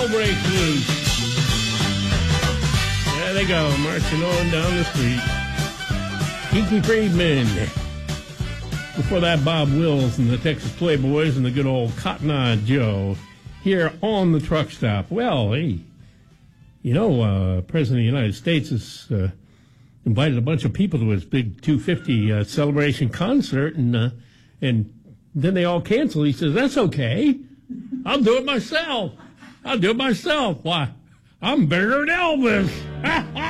break loose. There they go, marching on down the street. Kinky Friedman. Before that, Bob Wills and the Texas Playboys and the good old Cotton Eye Joe here on the truck stop. Well, hey, President of the United States has invited a bunch of people to his big 250 celebration concert, and then they all cancel. He says, that's okay. I'll do it myself. Why, I'm bigger than Elvis.